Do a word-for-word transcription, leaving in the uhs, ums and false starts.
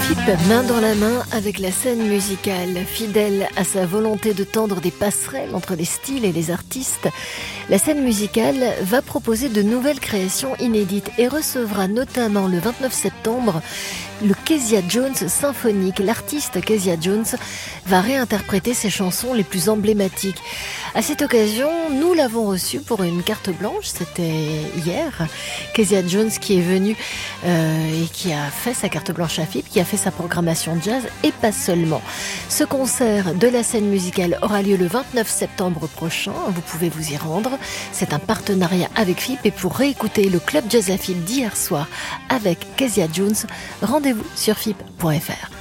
F I P, main dans la main avec la scène musicale. Fidèle à sa volonté de tendre des passerelles entre les styles et les artistes, la scène musicale va proposer de nouvelles créations inédites et recevra notamment le vingt-neuf septembre le Kezia Jones Symphonique. L'artiste Kezia Jones va réinterpréter ses chansons les plus emblématiques. À cette occasion, nous l'avons reçu pour une carte blanche, c'était hier. Kezia Jones qui est venue euh, et qui a fait sa carte blanche à F I P, qui a fait sa programmation jazz et pas seulement. Ce concert de la scène musicale aura lieu le vingt-neuf septembre prochain. Vous pouvez vous y rendre. C'est un partenariat avec F I P et pour réécouter le Club Jazz à F I P d'hier soir avec Kezia Jones, rendez-vous sur F I P point F R.